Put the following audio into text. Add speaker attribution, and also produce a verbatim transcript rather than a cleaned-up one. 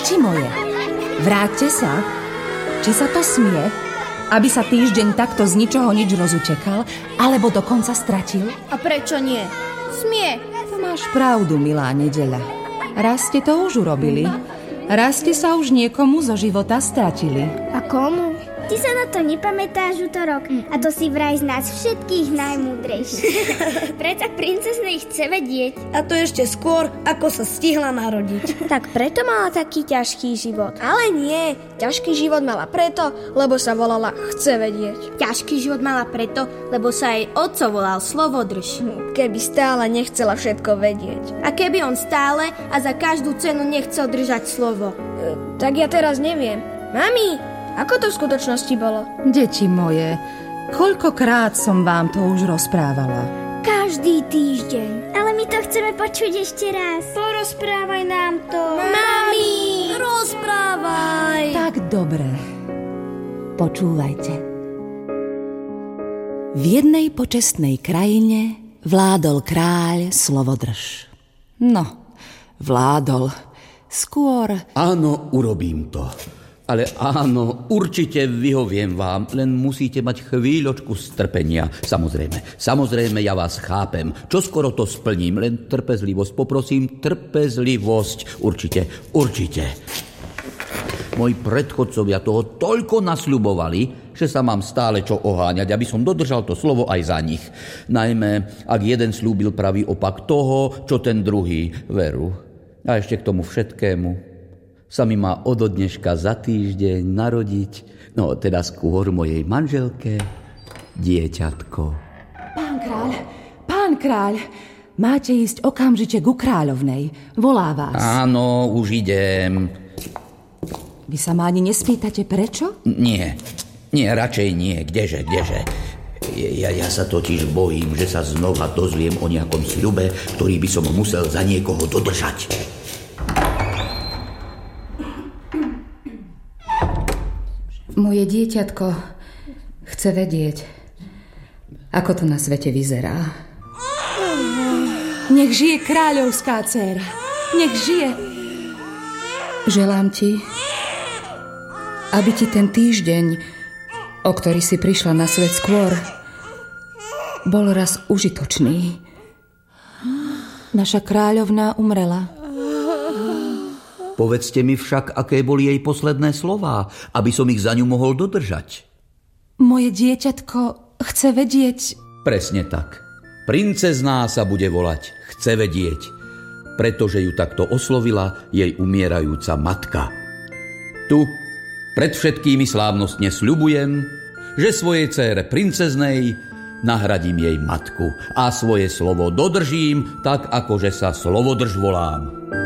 Speaker 1: Deti moje, vráťte sa. Či sa to smie, aby sa týždeň takto z ničoho nič rozutekal, alebo dokonca stratil?
Speaker 2: A prečo nie? Smie.
Speaker 1: To máš pravdu, milá Nedeľa. Raz ste to už urobili. Raz ste sa už niekomu zo života stratili.
Speaker 2: A komu?
Speaker 3: Ty sa na to nepamätáš, Útorok, a to si vraj z nás všetkých najmúdrejší. Preto princeznej chce vedieť.
Speaker 4: A to ešte skôr, ako sa stihla narodiť.
Speaker 2: Tak preto mala taký ťažký život. Ale nie, ťažký život mala preto, lebo sa volala Chce vedieť.
Speaker 3: Ťažký život mala preto, lebo sa jej otco volal Slovodrž.
Speaker 2: Keby stále nechcela všetko vedieť.
Speaker 3: A keby on stále a za každú cenu nechcel držať slovo.
Speaker 2: E, tak ja teraz neviem. Mami, ako to v skutočnosti bolo?
Speaker 1: Deti moje, koľkokrát som vám to už rozprávala?
Speaker 3: Každý týždeň. Ale my to chceme počuť ešte raz. Porozprávaj nám to.
Speaker 4: Mami, rozprávaj.
Speaker 1: Tak dobre. Počúvajte. V jednej počestnej krajine vládol kráľ Slovodrž. No, vládol. Skôr...
Speaker 5: Áno, urobím to. Ale áno, určite vyhoviem vám, len musíte mať chvíľočku strpenia. Samozrejme, samozrejme, ja vás chápem. Čo skoro to splním, len trpezlivosť. Poprosím, trpezlivosť. Určite, určite. Moji predchodcovia toho toľko nasľubovali, že sa mám stále čo oháňať, aby som dodržal to slovo aj za nich. Najmä, ak jeden slúbil pravý opak toho, čo ten druhý. Veru. A ešte k tomu všetkému sa mi má od dneška za týždeň narodiť, no teda skôr mojej manželke, dieťatko.
Speaker 1: Pán kráľ, pán kráľ, máte ísť okamžite ku kráľovnej. Volá vás.
Speaker 5: Áno, už idem.
Speaker 1: Vy sa ma ani nespýtate, prečo?
Speaker 5: Nie, nie, radšej nie. Kdeže, kdeže? Ja, ja sa totiž bojím, že sa znova dozviem o nejakom sľube, ktorý by som musel za niekoho dodržať.
Speaker 1: Moje dieťatko chce vedieť, ako to na svete vyzerá. Nech žije kráľovská dcéra. Nech žije. Želám ti, aby ti ten týždeň, o ktorý si prišla na svet skôr, bol raz užitočný. Naša kráľovná umrela.
Speaker 5: Povedzte mi však, aké boli jej posledné slová, aby som ich za ňu mohol dodržať.
Speaker 1: Moje dieťatko chce vedieť...
Speaker 5: Presne tak. Princezná sa bude volať Chce vedieť, pretože ju takto oslovila jej umierajúca matka. Tu, pred všetkými slávnostne sľubujem, že svojej dcére princeznej nahradím jej matku a svoje slovo dodržím, tak akože sa Slovodrž volám.